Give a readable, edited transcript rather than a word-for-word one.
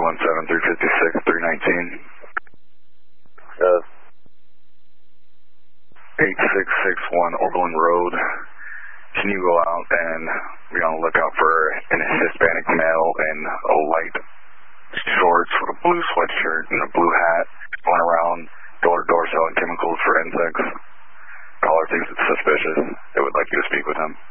317-356-319. 8661 Oberlin Road. Can you go out and be on the lookout for an Hispanic male in a light shorts with a blue sweatshirt and a blue hat going around door to door selling chemicals for insects? Caller thinks it's suspicious. They would like you to speak with him.